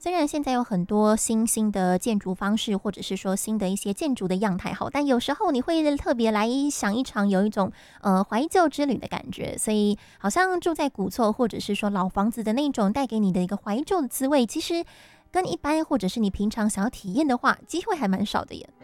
虽然现在有很多新的建筑方式，或者是说新的一些建筑的样态好，但有时候你会特别来想一场有一种怀旧之旅的感觉，所以好像住在古厝或者是说老房子的那种带给你的一个怀旧的滋味，其实跟一般或者是你平常想要体验的话，机会还蛮少的耶。